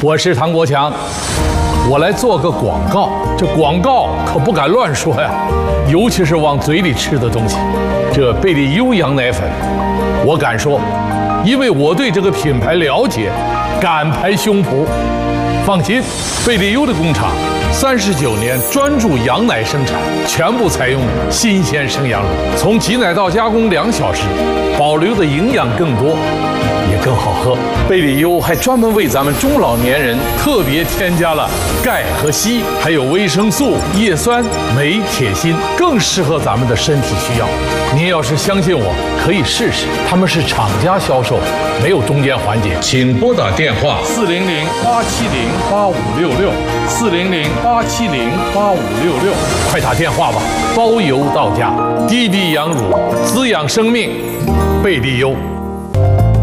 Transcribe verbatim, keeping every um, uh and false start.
我是唐国强，我来做个广告。这广告可不敢乱说呀，尤其是往嘴里吃的东西。这贝利优羊奶粉，我敢说，因为我对这个品牌了解，敢拍胸脯。放心，贝利优的工厂三十九年专注羊奶生产，全部采用新鲜生羊乳，从挤奶到加工两小时，保留的营养更多，也更好喝。贝利优还专门为咱们中老年人特别添加了钙和硒，还有维生素、叶酸、镁、铁、锌，更适合咱们的身体需要。您要是相信我，可以试试。他们是厂家销售，没有中间环节。请拨打电话四零零八七零八五六六四零零八七零八五六六，快打电话吧，包邮到家。低低羊乳，滋养生命，贝利优。